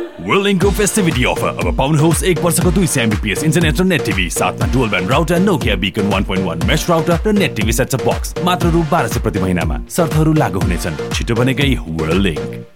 Whirlwind festivity offer अब पाउनुहोस् 1 वर्षको 200 Mbps internet र नेट टिभी साथमा dual band router Nokia Beacon 1.1 mesh router र net TV set top box मात्र रु 1200 प्रति महिनामा शर्तहरू लागू हुनेछन् छिटो बनेकै Whirlwind